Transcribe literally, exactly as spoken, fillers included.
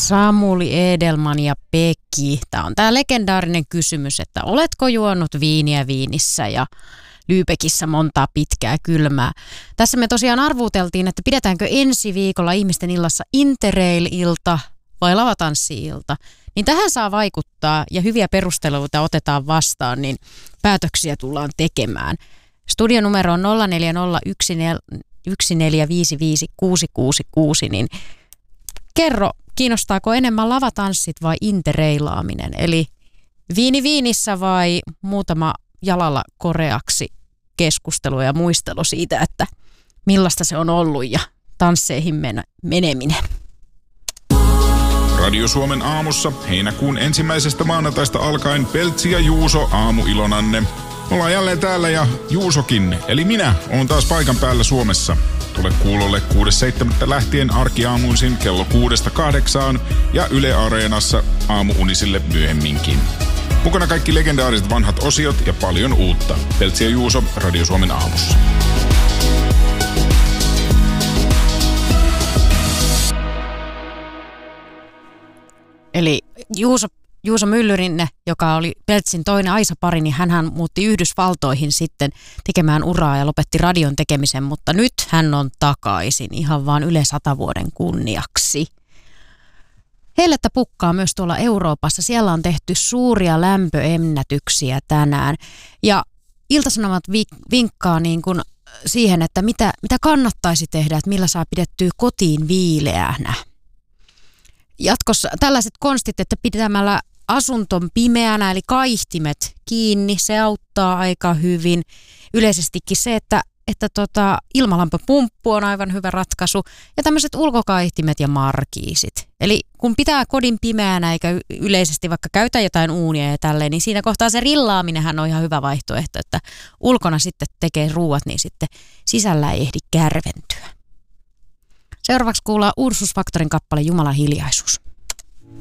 Samuli, Edelman ja Pekki. Tämä on tämä legendaarinen kysymys, että oletko juonut viiniä Viinissä ja Lübeckissä montaa pitkää kylmää. Tässä me tosiaan arvuuteltiin, että pidetäänkö ensi viikolla ihmisten illassa Interrail-ilta vai lavatanssi-ilta. Niin tähän saa vaikuttaa ja hyviä perusteluita otetaan vastaan, niin päätöksiä tullaan tekemään. Studionumero on nolla neljä nolla yksi neljä viisi viisi kuusi kuusi kuusi, niin kerro, kiinnostaako enemmän lavatanssit vai interreilaaminen? Eli viini Viinissä vai muutama jalalla koreaksi keskustelu ja muistelu siitä, että millaista se on ollut ja tansseihin men- meneminen. Radio Suomen aamussa heinäkuun ensimmäisestä maanantaista alkaen Peltsi ja Juuso aamuilonanne. Ollaan jälleen täällä ja Juusokin, eli minä, oon taas paikan päällä Suomessa. Tule kuulolle kuudes seitsemättä lähtien arkiaamuisin kello kuudesta kahdeksaan ja Yle Areenassa aamuunisille myöhemminkin. Mukana kaikki legendaariset vanhat osiot ja paljon uutta. Peltsi ja Juuso Radio Suomen aamussa. Eli Juuso, Juuso Myllyrinne, joka oli Peltsin toinen aisapari, niin hänhän muutti Yhdysvaltoihin sitten tekemään uraa ja lopetti radion tekemisen, mutta nyt hän on takaisin ihan vaan Yle sata vuoden kunniaksi. Hellettä pukkaa myös tuolla Euroopassa. Siellä on tehty suuria lämpöennätyksiä tänään. Ja Ilta-Sanomat vinkkaa niin kuin siihen, että mitä, mitä kannattaisi tehdä, että millä saa pidettyä kotiin viileänä. Jatkossa tällaiset konstit, että pitämällä asunton pimeänä, eli kaihtimet kiinni, se auttaa aika hyvin. Yleisestikin se, että että tota, ilmalämpöpumppu on aivan hyvä ratkaisu ja tämmöiset ulkokaihtimet ja markiisit. Eli kun pitää kodin pimeänä eikä yleisesti vaikka käytä jotain uunia ja tälleen, niin siinä kohtaa se rillaaminenhän on ihan hyvä vaihtoehto, että ulkona sitten tekee ruuat, niin sitten sisällä ei ehdi kärventyä. Seuraavaksi kuullaan Ursus Factorin kappale Jumalan hiljaisuus.